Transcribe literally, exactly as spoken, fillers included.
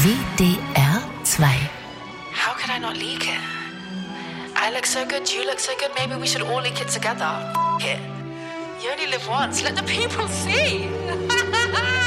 W D R zwei. How could I not leak it? I look so good, you look so good, maybe we should all leak it together. F it. You only live once, let the people see.